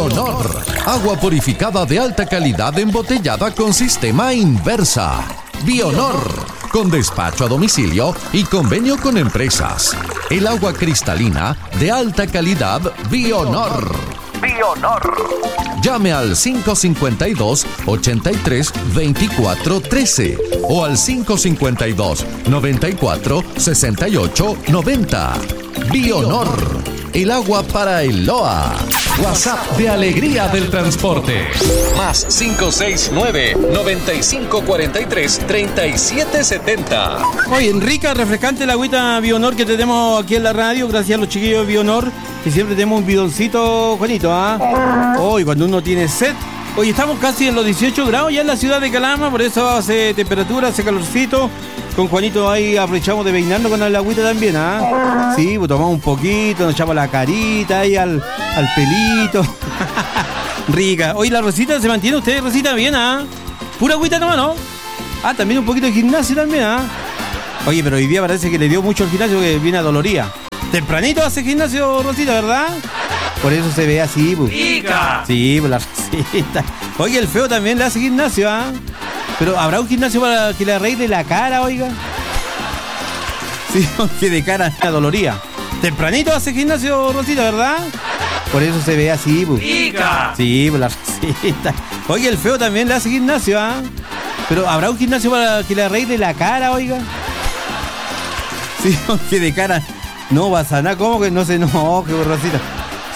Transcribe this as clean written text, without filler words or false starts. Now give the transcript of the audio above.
Bionor, agua purificada de alta calidad embotellada con sistema inversa. Bionor, con despacho a domicilio y convenio con empresas. El agua cristalina de alta calidad Bionor. Bionor. Llame al 552-83-2413 o al 552-94-68-90. Bionor, el agua para el Loa. WhatsApp de Alegría del Transporte. Más 569-9543-3770. Oye, rica, refrescante la agüita Bionor que tenemos aquí en la radio, gracias a los chiquillos de Bionor, que siempre tenemos un bidoncito, Juanito, ¿ah? Hoy, cuando uno tiene sed. Hoy estamos casi en los 18 grados ya en la ciudad de Calama, por eso hace temperatura, hace calorcito. Con Juanito ahí aprovechamos de peinarnos con la agüita también, ¿ah? Sí, pues tomamos un poquito, nos echamos la carita ahí al pelito. Rica. Hoy la Rosita se mantiene, usted, Rosita, bien, ¿ah? Pura agüita nomás, ¿no? Ah, también un poquito de gimnasio también, ¿ah? Oye, pero hoy día parece que le dio mucho al gimnasio, que viene adoloría. Tempranito hace gimnasio, Rosita, ¿verdad? Por eso se ve así, pues. ¡Rica! Sí, pues la Rosita. Oye, el feo también le hace gimnasio, ¿ah? Pero ¿habrá un gimnasio para que le arregle la cara, oiga? Sí, que de cara adoloría. Tempranito hace gimnasio, Rosita, ¿verdad? Por eso se ve así, pues. ¡Rica! Sí, pues la Rosita. Oye, el feo también le hace gimnasio, ¿ah? Pero ¿habrá un gimnasio para que le arregle la cara, oiga? Sí, que de cara no va a sanar, ¿cómo que no se enoje, Rosita?